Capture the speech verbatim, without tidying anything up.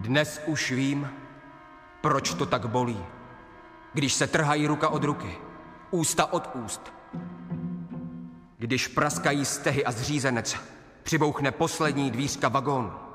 Dnes už vím, proč to tak bolí. Když se trhají ruka od ruky, ústa od úst. Když praskají stehy a zřízenec, přibouchne poslední dvířka vagónu.